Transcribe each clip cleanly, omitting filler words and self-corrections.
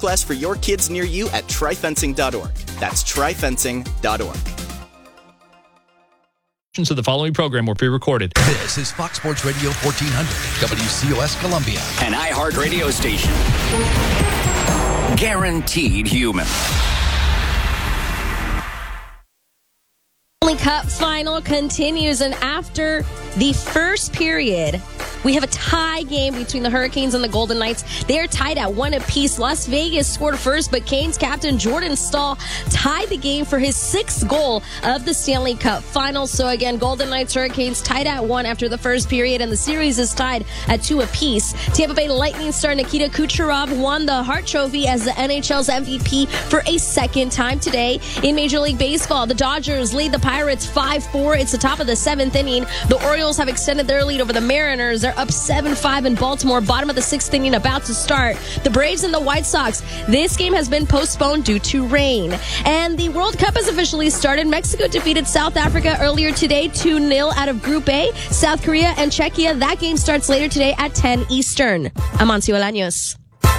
less for your kids near you at tryfencing.org. That's tryfencing.org. So the following program will be recorded. This is Fox Sports Radio 1400, WCOS Columbia. An iHeart radio station. Guaranteed human. Stanley Cup final continues, and after the first period, we have a tie game between the Hurricanes and the Golden Knights. They are tied at 1 apiece. Las Vegas scored first, but Canes captain Jordan Staal tied the game for his 6th goal of the Stanley Cup final. So again, Golden Knights, Hurricanes tied at 1 after the first period, and the series is tied at 2 apiece. Tampa Bay Lightning star Nikita Kucherov won the Hart Trophy as the NHL's MVP for a second time today. In Major League Baseball, the Dodgers lead the Pirates 5-4. It's the top of the 7th inning. The Orioles have extended their lead over the Mariners. They're up 7-5 in Baltimore. Bottom of the 6th inning about to start. The Braves and the White Sox. This game has been postponed due to rain. And the World Cup has officially started. Mexico defeated South Africa earlier today 2-0 out of Group A. South Korea and Czechia. That game starts later today at 10 Eastern. Amancio Bolaños.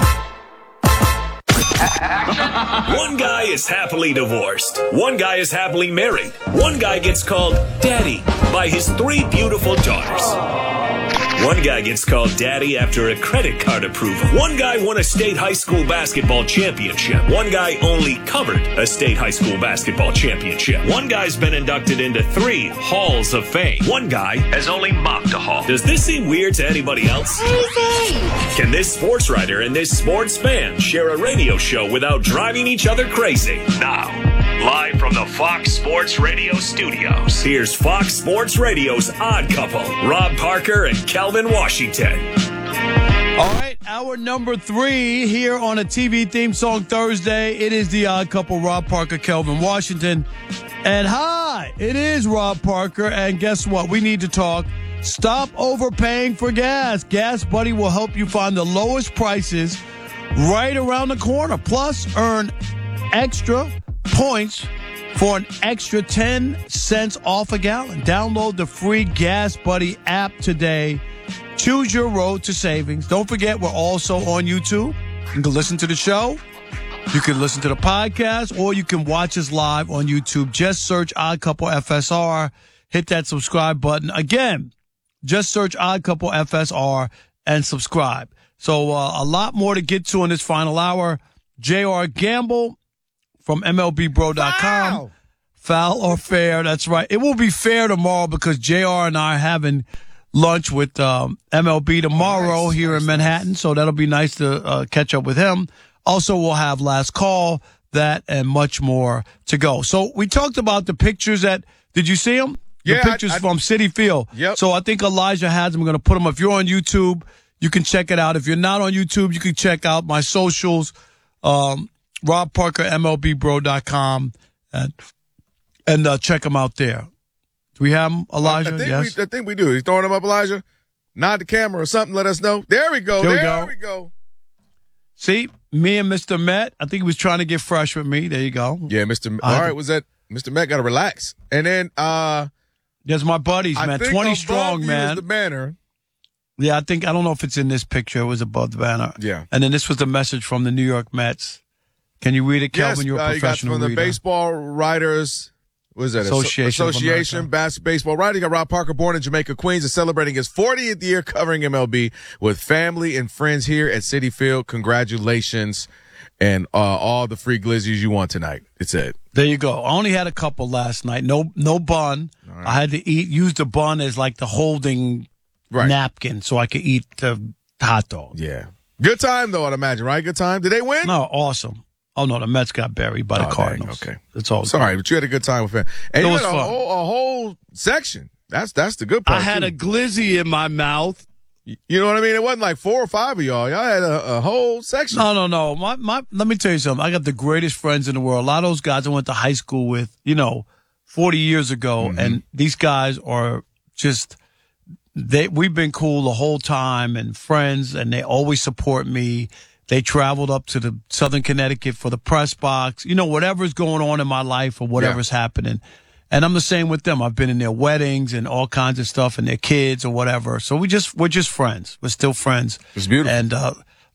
One guy is happily divorced. One guy is happily married. One guy gets called Daddy by his 3 beautiful daughters. One guy gets called Daddy after a credit card approval. One guy won a state high school basketball championship. One guy only covered a state high school basketball championship. One guy's been inducted into 3 halls of fame. One guy has only mopped a hall. Does this seem weird to anybody else? Crazy! Can this sports writer and this sports fan share a radio show without driving each other crazy? Now, live from the Fox Sports Radio studios, here's Fox Sports Radio's Odd Couple, Rob Parker and Kelvin Washington. All right, hour number 3 here on a TV theme song Thursday. It is the Odd Couple, Rob Parker, Kelvin Washington. And hi, it is Rob Parker. And guess what? We need to talk. Stop overpaying for gas. Gas Buddy will help you find the lowest prices right around the corner. Plus, earn extra points for an extra 10 cents off a gallon. Download the free Gas Buddy app today. Choose your road to savings. Don't forget, we're also on YouTube. You can listen to the show. You can listen to the podcast, or you can watch us live on YouTube. Just search Odd Couple FSR. Hit that subscribe button. Again, just search Odd Couple FSR and subscribe. So a lot more to get to in this final hour. J.R. Gamble from MLBBro.com. Foul or fair? That's right. It will be fair tomorrow because JR and I are having lunch with MLB tomorrow here in Manhattan. So that'll be nice to catch up with him. Also, we'll have last call, that, and much more to go. So we talked about the pictures did you see them? Yeah, the pictures from Citi Field. Yep. So I think Elijah has them. We're going to put them. If you're on YouTube, you can check it out. If you're not on YouTube, you can check out my socials. Rob Parker, MLBBro.com, and check them out there. Do we have them, Elijah? I think we do. He's throwing them up, Elijah. Nod the camera or something. Let us know. There we go. There we go. See, me and Mr. Met. I think he was trying to get fresh with me. There you go. Yeah, Mr. All right, was that Mr. Met got to relax. And then there's my buddies, man. 20 strong, man. The banner. Yeah, I don't know if it's in this picture. It was above the banner. Yeah. And then this was the message from the New York Mets. Can you read it, Kelvin? Yes, You're a professional from the reader. Baseball Writers. What is that? Association Baseball Writing. Rob Parker, born in Jamaica, Queens, is celebrating his 40th year covering MLB with family and friends here at Citi Field. Congratulations, and all the free glizzies you want tonight. It's it. There you go. I only had a couple last night. No bun. Right. I had to use the bun as like the holding napkin so I could eat the hot dog. Yeah. Good time, though, I'd imagine, right? Good time. Did they win? No, awesome. Oh, no, the Mets got buried by the Cardinals. Dang, okay. It's all sorry, good. but you had a good time with them. And it you was had fun. A whole section. That's the good part. I had a glizzy in my mouth. You know what I mean? It wasn't like 4 or 5 of y'all. Y'all had a whole section. No. Let me tell you something. I got the greatest friends in the world. A lot of those guys I went to high school with, 40 years ago. Mm-hmm. And these guys are just, we've been cool the whole time and friends, and they always support me. They traveled up to the Southern Connecticut for the press box. Whatever's going on in my life or whatever's happening. And I'm the same with them. I've been in their weddings and all kinds of stuff and their kids or whatever. So we're just friends. We're still friends. It's beautiful. And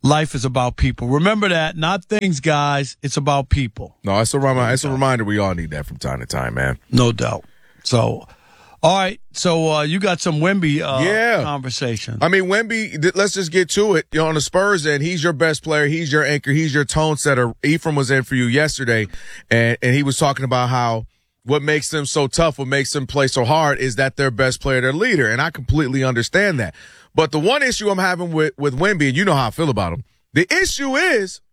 life is about people. Remember that. Not things, guys. It's about people. No, it's a reminder. We all need that from time to time, man. No doubt. So, all right. So, you got some Wemby conversation. I mean, Wemby, let's just get to it. On the Spurs end, he's your best player. He's your anchor. He's your tone setter. Ephraim was in for you yesterday, and he was talking about how what makes them so tough, what makes them play so hard is that their best player, their leader. And I completely understand that. But the one issue I'm having with Wemby, and you know how I feel about him, the issue is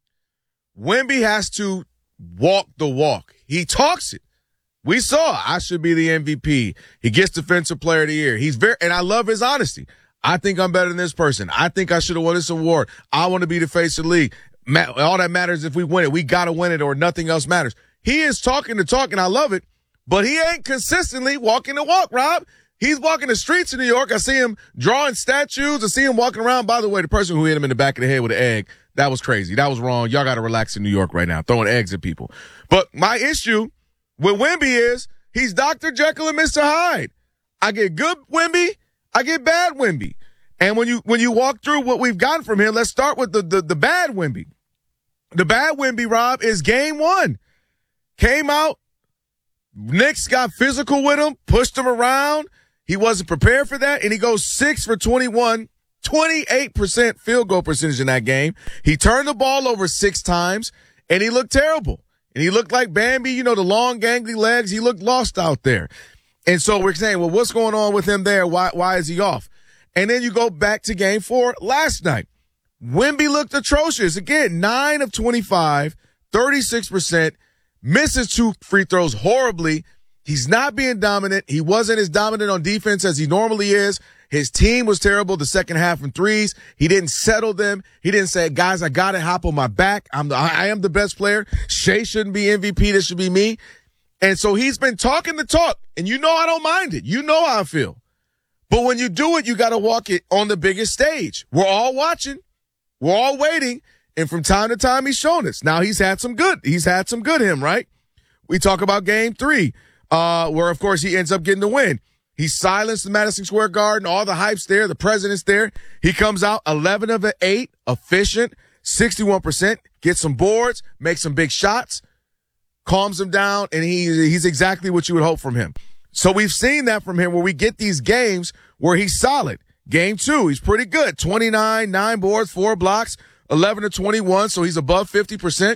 Wemby has to walk the walk. He talks it. We saw I should be the MVP. He gets Defensive Player of the Year. And I love his honesty. I think I'm better than this person. I think I should have won this award. I want to be the face of the league. All that matters if we win it. We got to win it or nothing else matters. He is talking the talk, and I love it, but he ain't consistently walking the walk, Rob. He's walking the streets of New York. I see him drawing statues. I see him walking around. By the way, the person who hit him in the back of the head with an egg, that was crazy. That was wrong. Y'all got to relax in New York right now, throwing eggs at people. But my issue with Wemby is he's Dr. Jekyll and Mr. Hyde. I get good Wemby. I get bad Wemby. And when you walk through what we've gotten from him, let's start with the bad Wemby. The bad Wemby, Rob, is game one. Came out, Knicks got physical with him, pushed him around. He wasn't prepared for that, and he goes 6 for 21, 28% field goal percentage in that game. He turned the ball over 6 times, and he looked terrible. And he looked like Bambi, the long, gangly legs. He looked lost out there. And so we're saying, well, what's going on with him there? Why is he off? And then you go back to game 4 last night. Wemby looked atrocious. Again, 9 of 25, 36%. Misses 2 free throws horribly. He's not being dominant. He wasn't as dominant on defense as he normally is. His team was terrible the second half in threes. He didn't settle them. He didn't say, guys, I got to hop on my back. I am the best player. Shea shouldn't be MVP. This should be me. And so he's been talking the talk. And I don't mind it. You know how I feel. But when you do it, you got to walk it on the biggest stage. We're all watching. We're all waiting. And from time to time, he's shown us. Now, he's had some good him, right? We talk about game 3, where, of course, he ends up getting the win. He silenced the Madison Square Garden. All the hype's there. The president's there. He comes out 11 of 8, efficient, 61%, gets some boards, makes some big shots, calms him down, and he's exactly what you would hope from him. So we've seen that from him where we get these games where he's solid. Game 2, he's pretty good. 29, 9 boards, 4 blocks. 11 to 21, so he's above 50%.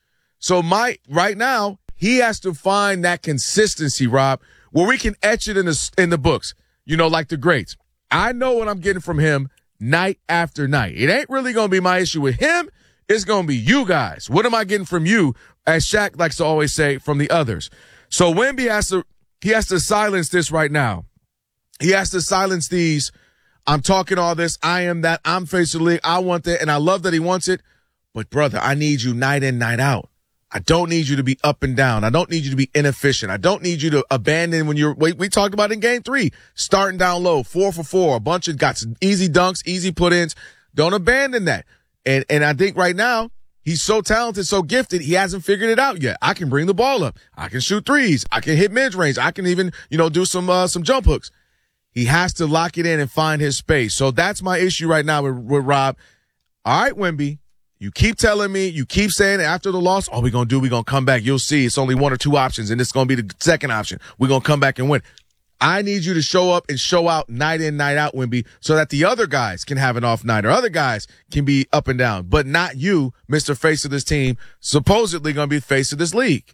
So right now, he has to find that consistency, Rob, where we can etch it in the books, like the greats. I know what I'm getting from him night after night. It ain't really going to be my issue with him. It's going to be you guys. What am I getting from you, as Shaq likes to always say, from the others? So Wemby has to silence this right now. He has to silence these. I'm talking all this. I am that. I'm face of the league. I want that. And I love that he wants it. But, brother, I need you night in, night out. I don't need you to be up and down. I don't need you to be inefficient. I don't need you to abandon when we talked about in game 3, starting down low, 4 for 4, a bunch of got some easy dunks, easy put-ins. Don't abandon that. And I think right now, he's so talented, so gifted, he hasn't figured it out yet. I can bring the ball up. I can shoot threes. I can hit mid-range. I can even, do some jump hooks. He has to lock it in and find his space. So that's my issue right now with Rob. All right, Wemby, you keep telling me, you keep saying after the loss, all we're going to do, we're going to come back. You'll see it's only 1 or 2 options, and it's going to be the second option. We're going to come back and win. I need you to show up and show out night in, night out, Wemby, so that the other guys can have an off night or other guys can be up and down, but not you, Mr. Face of this team, supposedly going to be the face of this league.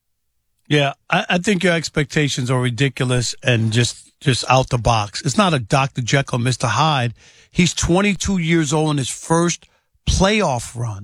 Yeah, I think your expectations are ridiculous and just out the box. It's not a Dr. Jekyll, Mr. Hyde. He's 22 years old in his first playoff run.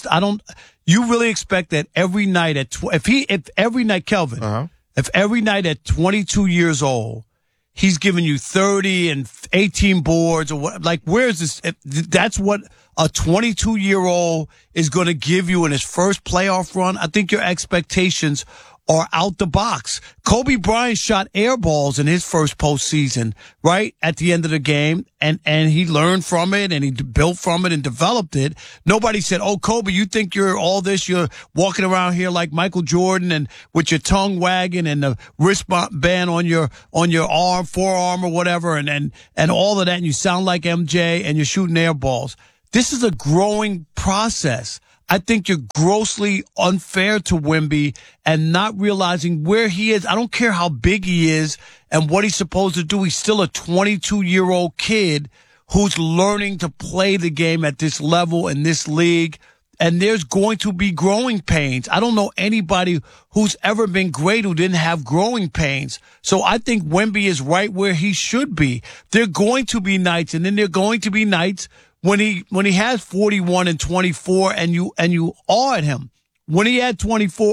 You really expect that every night if every night, Kelvin, if every night at 22 years old, he's giving you 30 and 18 boards or what, where is this? That's what a 22-year-old is going to give you in his first playoff run. I think your expectations are out the box. Kobe Bryant shot air balls in his first postseason, right at the end of the game, and he learned from it and he built from it and developed it. Nobody said, "Oh, Kobe, you think you're all this? You're walking around here like Michael Jordan and with your tongue wagging and the wristband on your forearm or whatever, and all of that, and you sound like MJ and you're shooting air balls." this is a growing process. I think you're grossly unfair to Wemby and not realizing where he is. I don't care how big he is and what he's supposed to do. He's still a 22-year-old kid who's learning to play the game at this level in this league. And there's going to be growing pains. I don't know anybody who's ever been great who didn't have growing pains. So I think Wemby is right where he should be. There are going to be nights, and then there are going to be nights when he has 41 and 24 and you awe at him. When he had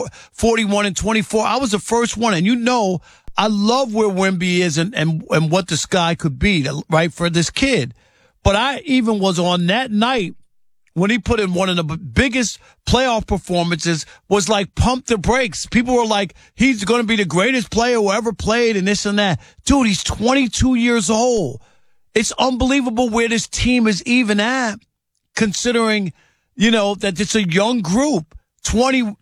41 and 24, I was the first one. And I love where Wemby is and what the sky could be, right, for this kid. But I even was on that night when he put in one of the biggest playoff performances, was like, pump the brakes. People were like, he's going to be the greatest player who ever played and this and that. Dude, he's 22 years old. It's unbelievable where this team is even at, considering, that it's a young group. 20,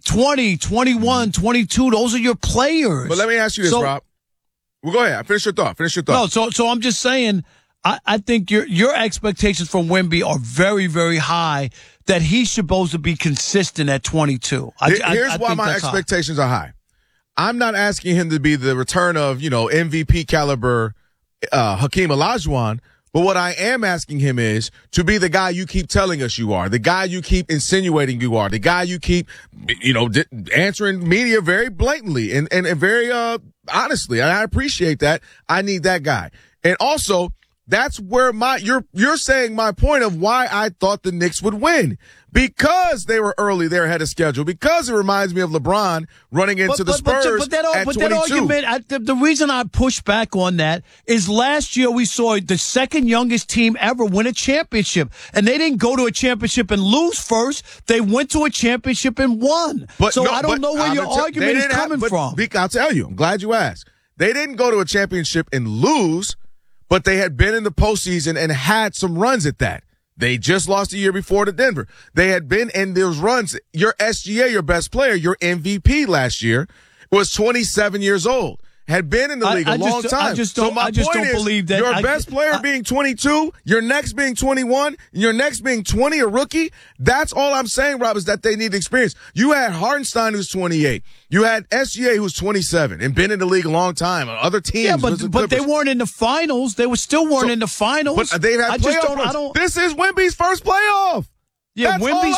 21, 22, those are your players. But let me ask you this, Rob. Well, go ahead. Finish your thought. No, so I'm just saying, I think your expectations from Wemby are very, very high, that he's supposed to be consistent at 22. Here's why my expectations are high. I'm not asking him to be the return of, MVP caliber Hakeem Olajuwon, but what I am asking him is to be the guy you keep telling us you are, the guy you keep insinuating you are, the guy you keep, answering media very blatantly and very honestly. And I appreciate that. I need that guy. And also, that's where you're saying my point of why I thought the Knicks would win. Because they were early, they're ahead of schedule. Because it reminds me of LeBron running into the Spurs at 22. That argument, the reason I push back on that is last year we saw the second youngest team ever win a championship. And they didn't go to a championship and lose first. They went to a championship and won. I don't know where your argument is coming from. I'll tell you. I'm glad you asked. They didn't go to a championship and lose, but they had been in the postseason and had some runs at that. They just lost the year before to Denver. They had been in those runs. Your SGA, your best player, your MVP last year, was 27 years old. Had been in the league a long time. I just don't believe that. Your best player being 22, your next being 21, your next being 20, a rookie. That's all I'm saying, Rob, is that they need experience. You had Hartenstein, who's 28. You had SGA, who's 27 and been in the league a long time. Other teams. Yeah, but they weren't in the finals. They still weren't in the finals. But they've had playoff. This is Wemby's first playoff. Yeah,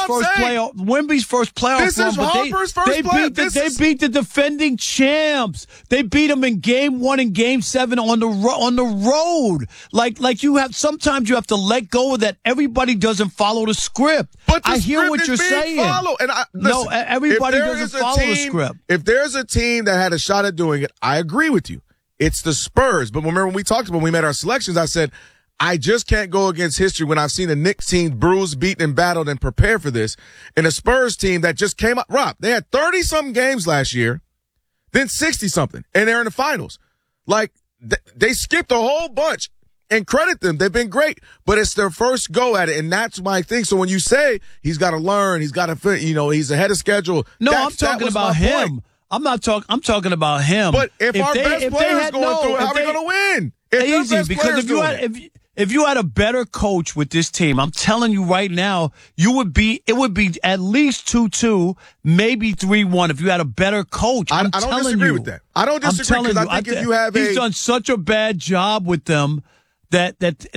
Wemby's first playoff. This is Harper's first playoff. They beat the defending champs. They beat them in Game 1 and Game 7 on the road. Like sometimes you have to let go of that. Everybody doesn't follow the script. But I hear what you're saying. Listen, everybody doesn't follow the script. If there's a team that had a shot at doing it, I agree with you. It's the Spurs. But remember when we talked about when we made our selections, I said, I just can't go against history when I've seen a Knicks team bruised, beaten, and battled and prepare for this. And a Spurs team that just came up. Rob, they had 30-something games last year, then 60-something, and they're in the finals. Like, they skipped a whole bunch, and credit them. They've been great, but it's their first go at it, and that's my thing. So when you say he's got to learn, he's got to, he's ahead of schedule. No, I'm talking about him. I'm talking about him. But if our best player's going through it, how are we going to win? Easy, because if you had a better coach with this team, I'm telling you right now, it would be at least 2-2, maybe 3-1 if you had a better coach. I don't disagree with that. I don't disagree because I think if you have he's done such a bad job with them that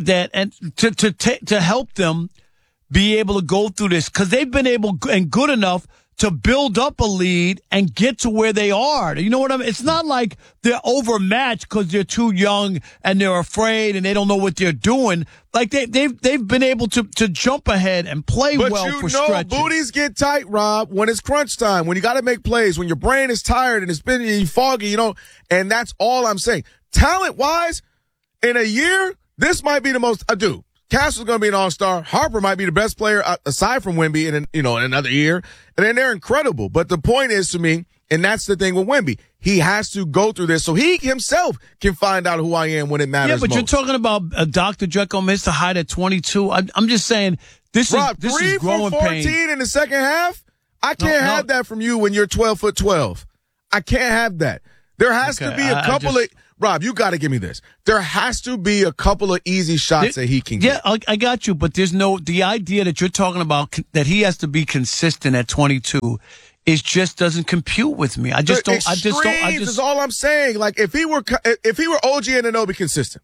to help them be able to go through this, because they've been able and good enough to build up a lead and get to where they are. You know what I mean? It's not like they're overmatched because they're too young and they're afraid and they don't know what they're doing. Like they've been able to jump ahead and play well for stretches. But booties get tight, Rob, when it's crunch time, when you got to make plays, when your brain is tired and it's been foggy, and that's all I'm saying. Talent-wise, in a year, this might be the most ado. Castle's going to be an all-star. Harper might be the best player aside from Wemby in another year. And then they're incredible. But the point is to me, and that's the thing with Wemby, he has to go through this so he himself can find out who I am when it matters most. Yeah, but you're talking about Dr. Jekyll and Mr. Hyde at 22. I'm just saying this is growing 3 for 14 pain. in the second half? I can't have that from you when you're 12'12". I can't have that. There has to be a couple of Rob, you got to give me this. There has to be a couple of easy shots that he can get. Yeah, I got you, but the idea that you're talking about that he has to be consistent at 22 doesn't compute with me. I just don't. Is all I'm saying. Like if he were OG Anunoby consistent,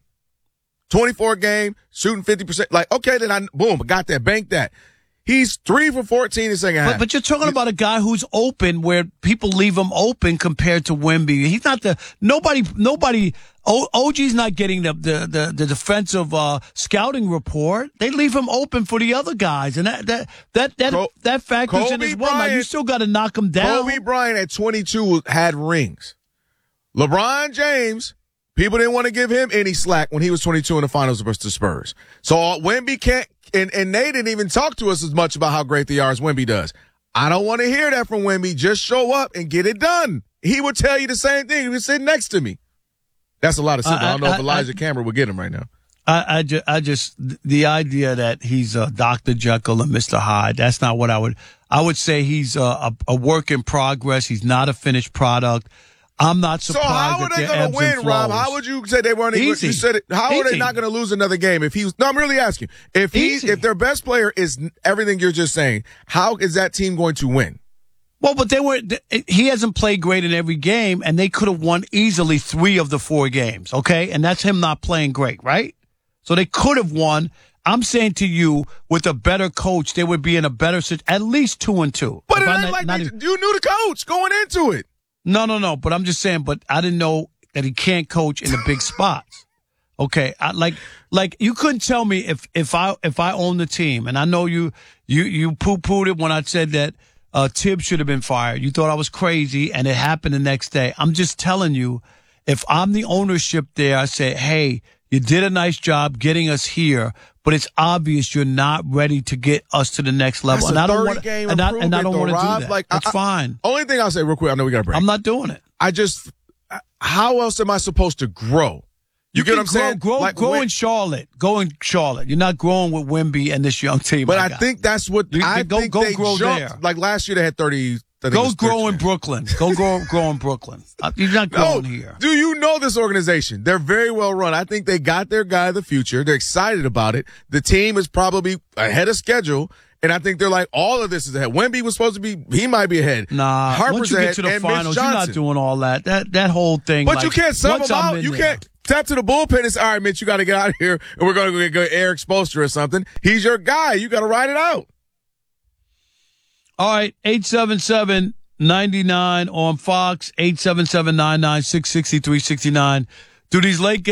24 game, shooting 50%, like okay, then I got that, bank that. He's 3 for 14 in the second half. But you're talking about a guy who's open, where people leave him open compared to Wemby. He's not nobody. OG's not getting the defensive scouting report. They leave him open for the other guys, and that factors in as well. Now, you still got to knock him down. Kobe Bryant at 22 had rings. LeBron James, people didn't want to give him any slack when he was 22 in the finals versus the Spurs. So Wemby can't, and they didn't even talk to us as much about how great they are as Wemby does. I don't want to hear that from Wemby. Just show up and get it done. He would tell you the same thing. He was sitting next to me. That's a lot of sitting. I don't know if Elijah Cameron would get him right now. I just the idea that he's Dr. Jekyll and Mr. Hyde, that's not what I would say. He's a work in progress. He's not a finished product. I'm not surprised. So how are they going to win, Rob? How would you say they weren't? Easy. You said it. How are they not going to lose another game if he's? No, I'm really asking. If their best player is everything you're just saying, how is that team going to win? Well, but he hasn't played great in every game, and they could have won easily 3 of the 4 games, okay? And that's him not playing great, right? So they could have won. I'm saying to you, with a better coach, they would be in a better situation, at least 2-2. But you knew the coach going into it. No. But I'm just saying, but I didn't know that he can't coach in the big spots. Okay. Like you couldn't tell me if I own the team, and I know you poo-pooed it when I said that Tibbs should have been fired. You thought I was crazy, and it happened the next day. I'm just telling you, if I'm the ownership there, I say, hey, you did a nice job getting us here, but it's obvious you're not ready to get us to the next level. That's a 30-game improvement, and I don't want to do that. Like, that's fine. Only thing I'll say real quick, I know we got a break. I'm not doing it. How else am I supposed to grow? You get what I'm saying? Grow in Charlotte. Go in Charlotte. You're not growing with Wemby and this young team. But I think that's what I think they grow jumped. there. Like last year they had 30. Go grow in Brooklyn. Go grow in Brooklyn. You're not growing here. Do you know this organization? They're very well run. I think they got their guy of the future. They're excited about it. The team is probably ahead of schedule. And I think they're like, all of this is ahead. Wemby was supposed to be, he might be ahead. Nah, Harper's once you get to the finals, you're not doing all that. That whole thing. But you can't sub them out. You can't tap to the bullpen and say, all right, Mitch, you got to get out of here, and we're going to go Eric Spoelstra or something. He's your guy. You got to ride it out. All right, 877-99 on Fox, 877-996-6369. Do these late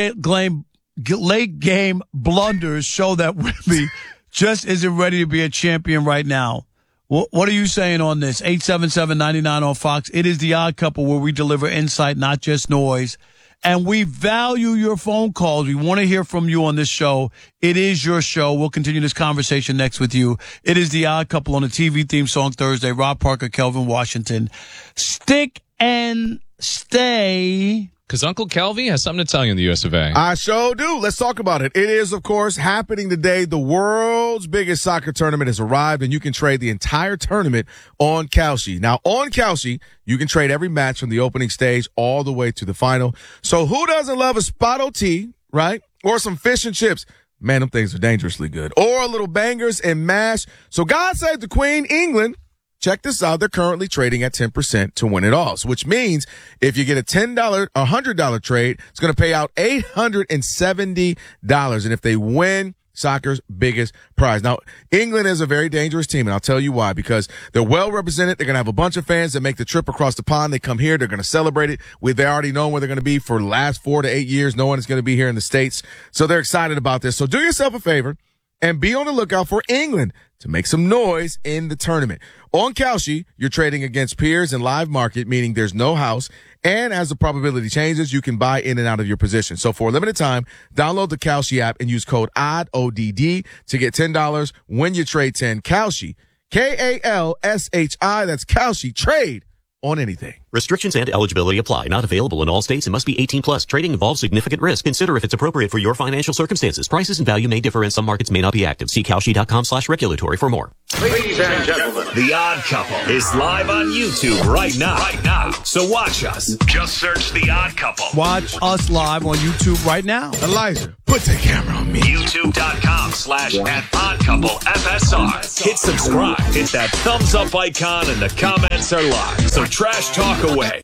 game blunders show that Wemby just isn't ready to be a champion right now? What are you saying on this? 877-99 on Fox. It is the Odd Couple, where we deliver insight, not just noise. And we value your phone calls. We want to hear from you on this show. It is your show. We'll continue this conversation next with you. It is the Odd Couple on the TV theme song Thursday. Rob Parker, Kelvin Washington. Stick and stay. Because Uncle Kelvy has something to tell you in the US of A. I sure do. Let's talk about it. It is, of course, happening today. The world's biggest soccer tournament has arrived, and you can trade the entire tournament on Kalshi. Now, on Kalshi, you can trade every match from the opening stage all the way to the final. So who doesn't love a Spotto tea, right? Or some fish and chips? Man, them things are dangerously good. Or a little bangers and mash. So God save the Queen, England. Check this out. They're currently trading at 10% to win it all. So which means if you get a $100 trade, it's going to pay out $870. And if they win, soccer's biggest prize. Now, England is a very dangerous team, and I'll tell you why. Because they're well represented. They're going to have a bunch of fans that make the trip across the pond. They come here. They're going to celebrate it. They already know where they're going to be for the last 4 to 8 years. No one is going to be here in the States. So they're excited about this. So do yourself a favor and be on the lookout for England to make some noise in the tournament. On Kalshi, you're trading against peers in live market, meaning there's no house. And as the probability changes, you can buy in and out of your position. So for a limited time, download the Kalshi app and use code ODD to get $10 when you trade 10. Kalshi, Kalshi. That's Kalshi. Trade on anything. Restrictions and eligibility apply. Not available in all states and must be 18 plus. Trading involves significant risk. Consider if it's appropriate for your financial circumstances. Prices and value may differ and some markets may not be active. See Kalshi.com/regulatory for more. Ladies and gentlemen, The Odd Couple is live on YouTube right now. So watch us. Just search The Odd Couple. Watch us live on YouTube right now. Elijah, put the camera on me. YouTube.com/@OddCoupleFSR. Hit subscribe. Hit that thumbs up icon and the comments are live. So trash talk away.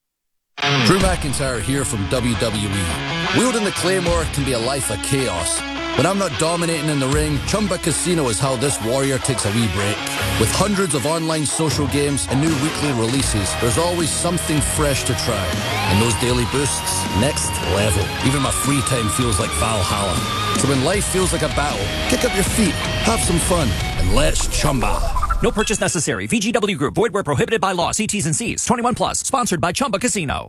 Drew McIntyre here from WWE. Wielding the Claymore can be a life of chaos. When I'm not dominating in the ring, Chumba Casino is how this warrior takes a wee break. With hundreds of online social games and new weekly releases, there's always something fresh to try. And those daily boosts, next level. Even my free time feels like Valhalla. So when life feels like a battle, kick up your feet, have some fun, and let's Chumba. No purchase necessary. VGW Group. Void where prohibited by law. See T's and C's. 21 plus. Sponsored by Chumba Casino.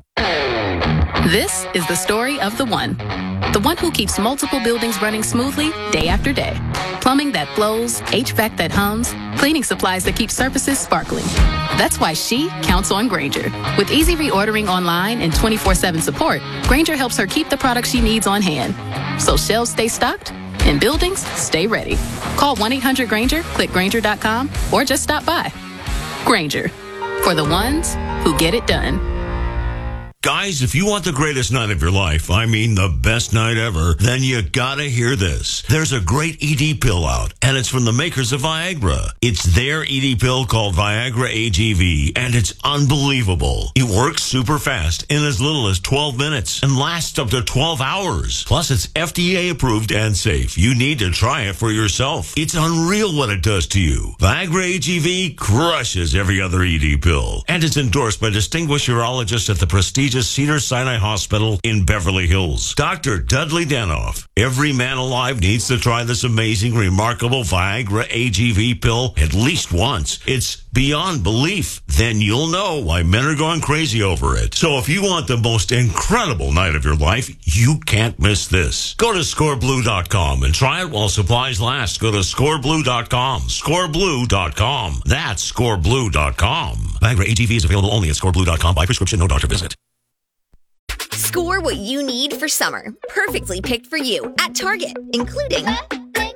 This is the story of the one. The one who keeps multiple buildings running smoothly day after day. Plumbing that flows, HVAC that hums, cleaning supplies that keep surfaces sparkling. That's why she counts on Grainger. With easy reordering online and 24/7 support, Grainger helps her keep the products she needs on hand. So shelves stay stocked and buildings stay ready. Call 1-800-GRAINGER, click Grainger.com, or just stop by. Grainger, for the ones who get it done. Guys, if you want the greatest night of your life, I mean the best night ever, then you gotta hear this. There's a great ED pill out, and it's from the makers of Viagra. It's their ED pill called Viagra AGV, and it's unbelievable. It works super fast in as little as 12 minutes and lasts up to 12 hours. Plus, it's FDA approved and safe. You need to try it for yourself. It's unreal what it does to you. Viagra AGV crushes every other ED pill, and it's endorsed by distinguished urologists at the prestigious Cedars-Sinai Hospital in Beverly Hills. Dr. Dudley Danoff. Every man alive needs to try this amazing, remarkable Viagra AGV pill at least once. It's beyond belief. Then you'll know why men are going crazy over it. So if you want the most incredible night of your life, you can't miss this. Go to scoreblue.com and try it while supplies last. Go to scoreblue.com. Scoreblue.com. That's scoreblue.com. Viagra AGV is available only at scoreblue.com by prescription, no doctor visit. Score what you need for summer. Perfectly picked for you at Target, including Up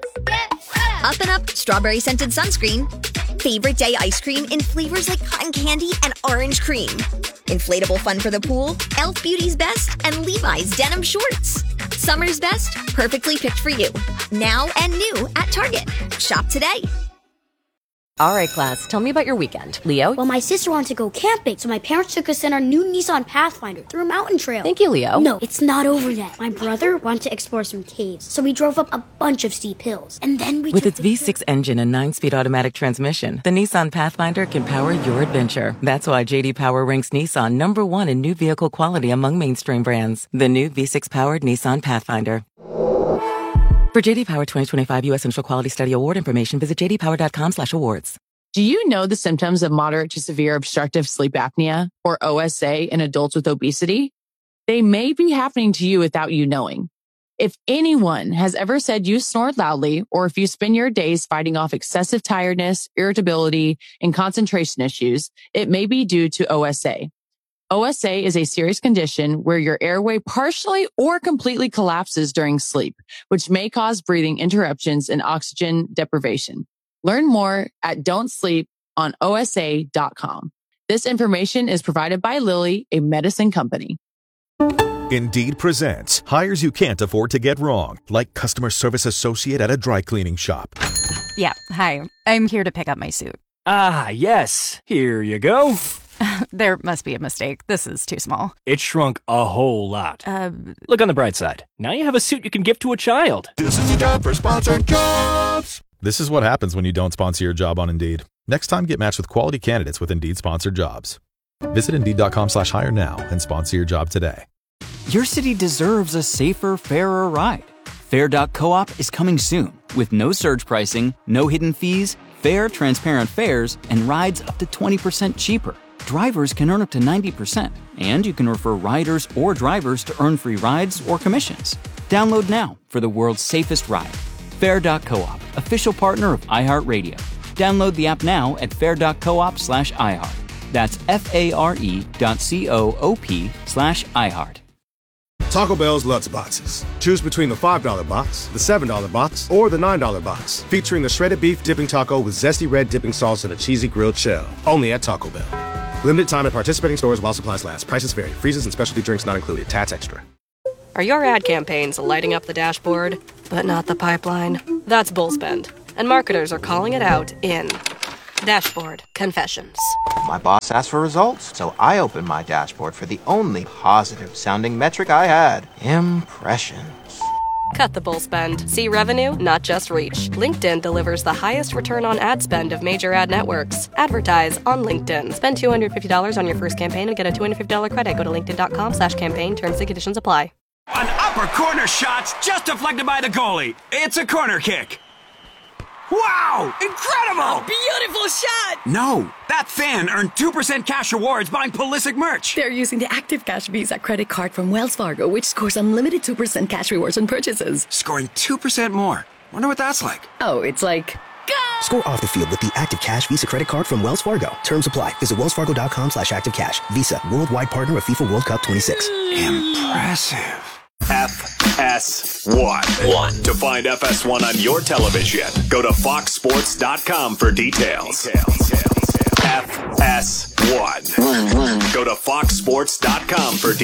and Up strawberry scented sunscreen, favorite day ice cream in flavors like cotton candy and orange cream, inflatable fun for the pool, Elf Beauty's Best, and Levi's denim shorts. Summer's best, perfectly picked for you. Now and new at Target. Shop today. All right, class, tell me about your weekend. Leo? Well, my sister wanted to go camping, so my parents took us in our new Nissan Pathfinder through a mountain trail. Thank you, Leo. No, it's not over yet. My brother wanted to explore some caves, so we drove up a bunch of steep hills. And then we With its V6 engine and 9-speed automatic transmission, the Nissan Pathfinder can power your adventure. That's why J.D. Power ranks Nissan #1 in new vehicle quality among mainstream brands. The new V6-powered Nissan Pathfinder. For J.D. Power 2025 U.S. Central Quality Study Award information, visit jdpower.com/awards. Do you know the symptoms of moderate to severe obstructive sleep apnea, or OSA, in adults with obesity? They may be happening to you without you knowing. If anyone has ever said you snore loudly, or if you spend your days fighting off excessive tiredness, irritability, and concentration issues, it may be due to OSA. OSA is a serious condition where your airway partially or completely collapses during sleep, which may cause breathing interruptions and oxygen deprivation. Learn more at don'tsleeponosa.com. This information is provided by Lilly, a medicine company. Indeed presents hires you can't afford to get wrong, like customer service associate at a dry cleaning shop. Yeah, hi. I'm here to pick up my suit. Ah, yes. Here you go. There must be a mistake. This is too small. It shrunk a whole lot. Look on the bright side. Now you have a suit you can give to a child. This is the job for sponsored jobs. This is what happens when you don't sponsor your job on Indeed. Next time, get matched with quality candidates with Indeed sponsored jobs. Visit Indeed.com/hire now and sponsor your job today. Your city deserves a safer, fairer ride. Fair.coop is coming soon with no surge pricing, no hidden fees, fair, transparent fares, and rides up to 20% cheaper. Drivers can earn up to 90%, and you can refer riders or drivers to earn free rides or commissions. Download now for the world's safest ride. Fair.coop, official partner of iHeartRadio. Download the app now at fair.coop/iHeart. That's FARE.coop/iHeart. Taco Bell's Lutz Boxes. Choose between the $5 box, the $7 box, or the $9 box, featuring the shredded beef dipping taco with zesty red dipping sauce and a cheesy grilled shell. Only at Taco Bell. Limited time at participating stores while supplies last. Prices vary. Freezes and specialty drinks not included. Tats extra. Are your ad campaigns lighting up the dashboard, but not the pipeline? That's bullspend. And marketers are calling it out in Dashboard Confessions. My boss asked for results, so I opened my dashboard for the only positive-sounding metric I had. Impressions. Cut the bull spend. See revenue, not just reach. LinkedIn delivers the highest return on ad spend of major ad networks. Advertise on LinkedIn. Spend $250 on your first campaign and get a $250 credit. Go to linkedin.com/campaign. Terms and conditions apply. An upper corner shot's just deflected by the goalie. It's a corner kick. Wow! Incredible! A beautiful shot! No, that fan earned 2% cash rewards buying Pulisic merch. They're using the Active Cash Visa credit card from Wells Fargo, which scores unlimited 2% cash rewards on purchases. Scoring 2% more. Wonder what that's like. Oh, it's like... Go! Score off the field with the Active Cash Visa credit card from Wells Fargo. Terms apply. Visit wellsfargo.com/activecash. Visa, worldwide partner of FIFA World Cup 26. Impressive. FS1. To find FS1 on your television, go to foxsports.com for details. FS1. Go to foxsports.com for details.